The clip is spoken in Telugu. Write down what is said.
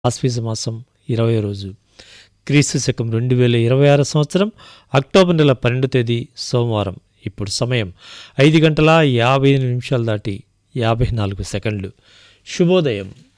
ఆశ్వీజ మాసం 20వ రోజు క్రీస్తు శకం 2026 సంవత్సరం అక్టోబర్ నెల 12వ తేదీ సోమవారం. ఇప్పుడు సమయం 5 గంటల 55 నిమిషాలు దాటి 54 సెకండ్లు. శుభోదయం.